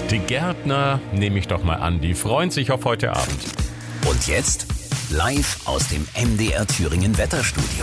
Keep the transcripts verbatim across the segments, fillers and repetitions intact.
Die Gärtner, nehme ich doch mal an, die freuen sich auf heute Abend. Und jetzt live aus dem M D R Thüringen Wetterstudio.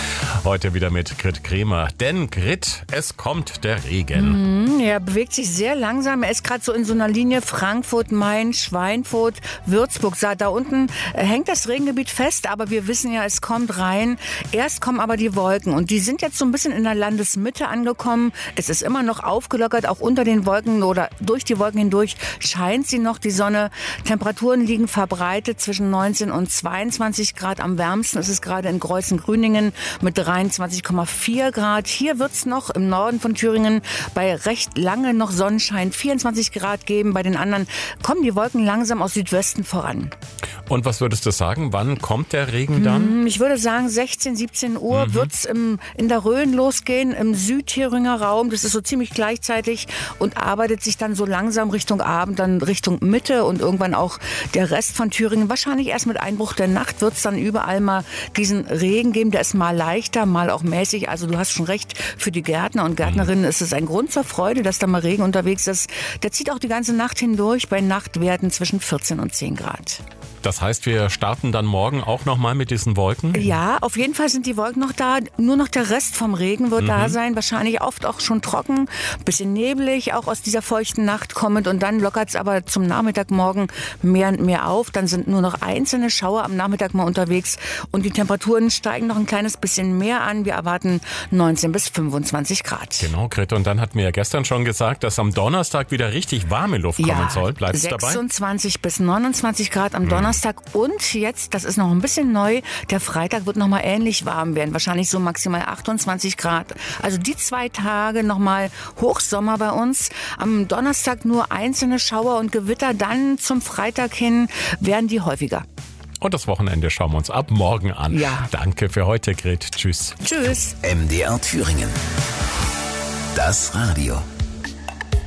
Heute wieder mit Grit Kremer. Denn Grit, es kommt der Regen. Mhm, er bewegt sich sehr langsam. Er ist gerade so in so einer Linie Frankfurt, Main, Schweinfurt, Würzburg. Da unten hängt das Regengebiet fest, aber wir wissen ja, es kommt rein. Erst kommen aber die Wolken und die sind jetzt so ein bisschen in der Landesmitte angekommen. Es ist immer noch aufgelockert, auch unter den Wolken oder durch die Wolken hindurch scheint sie noch, die Sonne. Temperaturen liegen verbreitet zwischen neunzehn und zweiundzwanzig Grad. Am wärmsten ist es gerade in Greußen-Grüningen mit dreiundzwanzig Komma vier Grad. Hier wird es noch im Norden von Thüringen bei recht lange noch Sonnenschein vierundzwanzig Grad geben. Bei den anderen kommen die Wolken langsam aus Südwesten voran. Und was würdest du sagen, wann kommt der Regen dann? Ich würde sagen, sechzehn, siebzehn Uhr mhm. wird es in der Rhön losgehen, im Südthüringer Raum. Das ist so ziemlich gleichzeitig und arbeitet sich dann so langsam Richtung Abend, dann Richtung Mitte und irgendwann auch der Rest von Thüringen. Wahrscheinlich erst mit Einbruch der Nacht wird es dann überall mal diesen Regen geben. Der ist mal leichter, mal auch mäßig. Also du hast schon recht, für die Gärtner und Gärtnerinnen ist es ein Grund zur Freude, dass da mal Regen unterwegs ist. Der zieht auch die ganze Nacht hindurch bei Nachtwerten zwischen vierzehn und zehn Grad. Das heißt, wir starten dann morgen auch nochmal mit diesen Wolken? Ja, auf jeden Fall sind die Wolken noch da. Nur noch der Rest vom Regen wird mhm. da sein. Wahrscheinlich oft auch schon trocken, bisschen neblig, auch aus dieser feuchten Nacht kommend. Und dann lockert es aber zum Nachmittag morgen mehr und mehr auf. Dann sind nur noch einzelne Schauer am Nachmittag mal unterwegs. Und die Temperaturen steigen noch ein kleines bisschen mehr an. Wir erwarten neunzehn bis fünfundzwanzig Grad. Genau, Grit. Und dann hatten wir ja gestern schon gesagt, dass am Donnerstag wieder richtig warme Luft ja, kommen soll. Bleibst du dabei? sechsundzwanzig bis neunundzwanzig Grad am mhm. Donnerstag. Und jetzt, das ist noch ein bisschen neu, der Freitag wird noch mal ähnlich warm werden. Wahrscheinlich so maximal achtundzwanzig Grad. Also die zwei Tage noch mal Hochsommer bei uns. Am Donnerstag nur einzelne Schauer und Gewitter. Dann zum Freitag hin werden die häufiger. Und das Wochenende schauen wir uns ab morgen an. Ja. Danke für heute, Grit. Tschüss. Tschüss. M D R Thüringen. Das Radio.